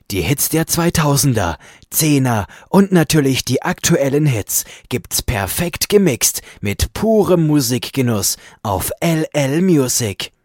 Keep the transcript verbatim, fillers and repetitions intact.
Die Hits der zweitausender, Zehner und natürlich die aktuellen Hits gibt's perfekt gemixt mit purem Musikgenuss auf L L Music.